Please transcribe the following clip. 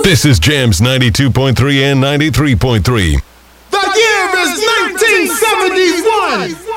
This is Jams 92.3 and 93.3. The year is 1971.